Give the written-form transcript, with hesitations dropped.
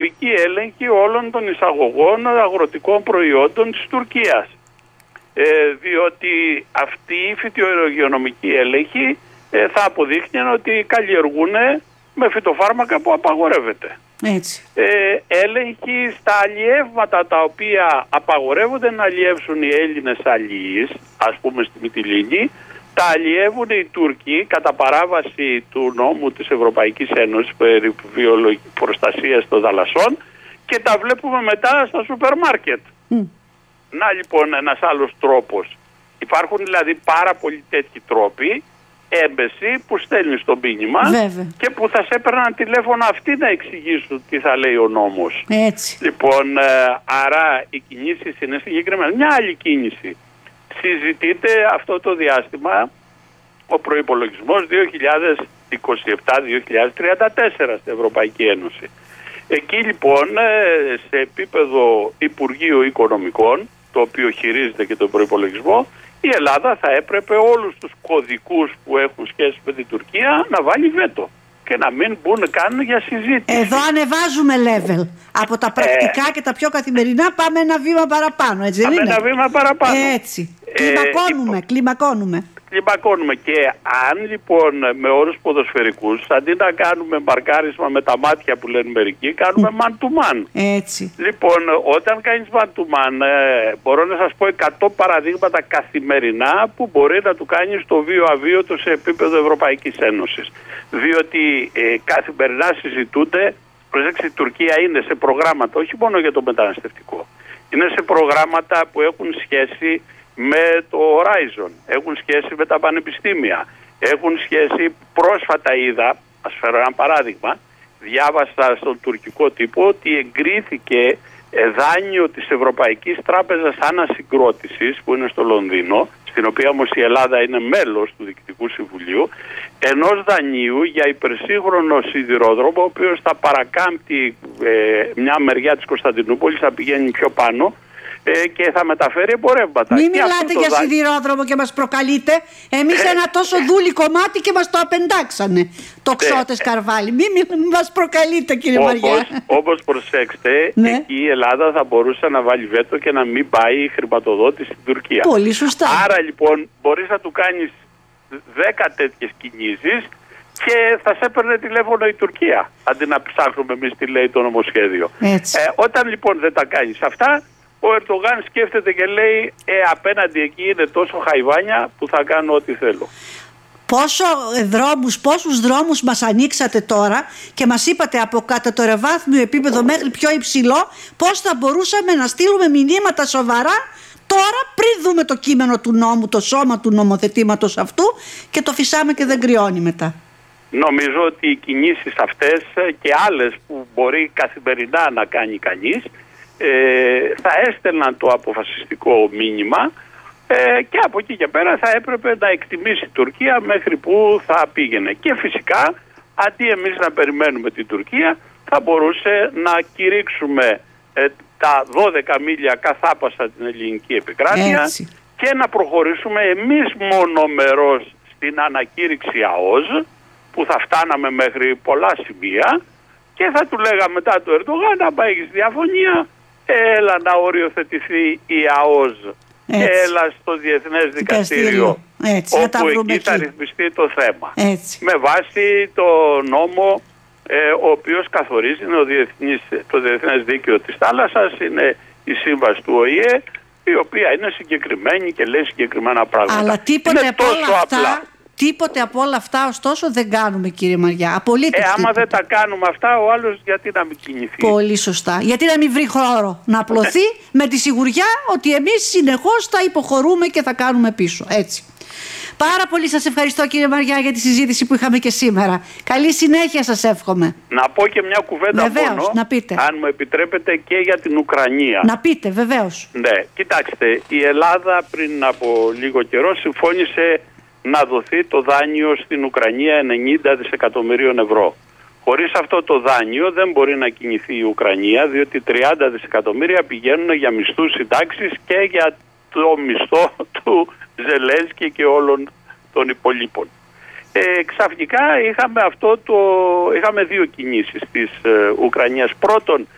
υγειονομική έλεγχη όλων των εισαγωγών αγροτικών προϊόντων της Τουρκίας. Διότι αυτή η φυτοϊγειονομική έλεγχη θα αποδείχνει ότι καλλιεργούν με φυτοφάρμακα που απαγορεύεται. Έτσι. Έλεγχοι στα αλλιεύματα τα οποία απαγορεύονται να αλλιεύσουν οι Έλληνες αλλιείς, ας πούμε στη Μυτιλήνη, τα αλλιεύουν οι Τούρκοι κατά παράβαση του νόμου της Ευρωπαϊκής Ένωσης περί προστασίας των θαλασσών και τα βλέπουμε μετά στα σούπερ μάρκετ. Να λοιπόν ένας άλλος τρόπος. Υπάρχουν δηλαδή πάρα πολλοί τέτοιοι τρόποι έμπεση που στέλνεις το μήνυμα και που θα σε έπαιρναν τηλέφωνο αυτοί να εξηγήσουν τι θα λέει ο νόμος. Έτσι. Λοιπόν, άρα οι κινήσεις είναι συγκεκριμένες. Μια άλλη κίνηση. Συζητείται αυτό το διάστημα ο προϋπολογισμός 2027-2034 στην Ευρωπαϊκή Ένωση. Εκεί λοιπόν σε επίπεδο Υπουργείου Οικονομικών, το οποίο χειρίζεται και τον προϋπολογισμό, η Ελλάδα θα έπρεπε όλους τους κωδικούς που έχουν σχέση με την Τουρκία να βάλει βέτο και να μην μπουν καν για συζήτηση. Εδώ ανεβάζουμε level. Από τα πρακτικά και τα πιο καθημερινά πάμε ένα βήμα παραπάνω, έτσι δεν είναι? Ένα βήμα παραπάνω. Έτσι. Κλιμακώνουμε. Και αν λοιπόν με όρους ποδοσφαιρικούς, αντί να κάνουμε μπαρκάρισμα με τα μάτια που λένε μερικοί, κάνουμε man to man. Έτσι. Λοιπόν, όταν κάνεις man to man, μπορώ να σας πω 100 παραδείγματα καθημερινά που μπορεί να του κάνεις το βίο αβίωτο σε επίπεδο Ευρωπαϊκής Ένωσης. Διότι καθημερινά συζητούνται, προσέξτε, η Τουρκία είναι σε προγράμματα, όχι μόνο για το μεταναστευτικό, είναι σε προγράμματα που έχουν σχέση με το Horizon, έχουν σχέση με τα πανεπιστήμια, έχουν σχέση, πρόσφατα είδα, ας φέρω ένα παράδειγμα, διάβασα στον τουρκικό τύπο ότι εγκρίθηκε δάνειο της Ευρωπαϊκής Τράπεζας Ανασυγκρότησης που είναι στο Λονδίνο, στην οποία όμως η Ελλάδα είναι μέλος του Διοικητικού Συμβουλίου, ενός δανείου για υπερσύγχρονο σιδηρόδρομο, ο οποίος θα παρακάμπτει μια μεριά της Κωνσταντινούπολης, θα πηγαίνει πιο πάνω, και θα μεταφέρει εμπορεύματα. Μην μιλάτε για σιδηρόδρομο και μας προκαλείτε. Εμείς ένα τόσο δούλη κομμάτι και μας το απεντάξανε. Το Ξώτες Καρβάλι. Μην μας προκαλείτε, κύριε Μαριά. Όπως προσέξτε, εκεί η Ελλάδα θα μπορούσε να βάλει βέτο και να μην πάει η χρηματοδότηση στην Τουρκία. Πολύ σωστά. Άρα λοιπόν μπορείς να του κάνεις 10 τέτοιες κινήσεις και θα σε έπαιρνε τηλέφωνο η Τουρκία, αντί να ψάχνουμε εμείς τι λέει το νομοσχέδιο. Όταν λοιπόν δεν τα κάνεις αυτά, ο Ερντογάν σκέφτεται και λέει απέναντι εκεί είναι τόσο χαϊβάνια που θα κάνω ό,τι θέλω. Πόσους δρόμους μας ανοίξατε τώρα και μας είπατε από κατωτεροβάθμιο επίπεδο μέχρι πιο υψηλό πώς θα μπορούσαμε να στείλουμε μηνύματα σοβαρά τώρα πριν δούμε το κείμενο του νόμου, το σώμα του νομοθετήματος αυτού και το φυσάμε και δεν κρυώνει μετά. Νομίζω ότι οι κινήσεις αυτές και άλλες που μπορεί καθημερινά να κάνει κανείς θα έστελναν το αποφασιστικό μήνυμα και από εκεί και πέρα θα έπρεπε να εκτιμήσει η Τουρκία μέχρι που θα πήγαινε. Και φυσικά αντί εμείς να περιμένουμε την Τουρκία θα μπορούσε να κηρύξουμε τα 12 μίλια καθάπασα την ελληνική επικράτεια και να προχωρήσουμε εμείς μονομερώς στην ανακήρυξη ΑΟΣ που θα φτάναμε μέχρι πολλά σημεία και θα του λέγαμε μετά το Ερντογάν, αν έχεις διαφωνία, έλα να οριοθετηθεί η ΑΟΣ, έλα στο Διεθνές Δικαστήριο, όπου εκεί θα ρυθμιστεί το θέμα. Με βάση το νόμο ο οποίος καθορίζει το Διεθνές Δίκαιο της Θάλασσας, είναι η σύμβαση του ΟΗΕ, η οποία είναι συγκεκριμένη και λέει συγκεκριμένα πράγματα. Αλλά τίποτε από όλα αυτά ωστόσο δεν κάνουμε, κύριε Μαριά. Απολύτως άμα δεν τα κάνουμε αυτά, ο άλλος γιατί να μην κινηθεί? Πολύ σωστά. Γιατί να μην βρει χώρο να απλωθεί με τη σιγουριά ότι εμείς συνεχώς θα υποχωρούμε και θα κάνουμε πίσω. Έτσι. Πάρα πολύ σας ευχαριστώ, κύριε Μαριά, για τη συζήτηση που είχαμε και σήμερα. Καλή συνέχεια σας εύχομαι. Να πω και μια κουβέντα μόνο, να πείτε. Αν μου επιτρέπετε, και για την Ουκρανία. Να πείτε, βεβαίως. Ναι, κοιτάξτε, η Ελλάδα πριν από λίγο καιρό συμφώνησε να δοθεί το δάνειο στην Ουκρανία 90 δισεκατομμυρίων ευρώ. Χωρίς αυτό το δάνειο δεν μπορεί να κινηθεί η Ουκρανία, διότι 30 δισεκατομμύρια πηγαίνουν για μισθούς, συντάξεις και για το μισθό του Ζελένσκι και όλων των υπολείπων. Ξαφνικά είχαμε δύο κινήσεις της Ουκρανίας. Πρώτον,